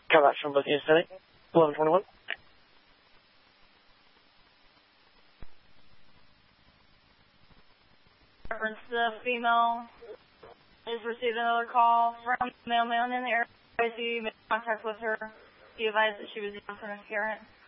Come back from Buckingham City, 1121. Reference the female is received another call from the mailman in the area. Made contact with her. She advised that she was young from a parent.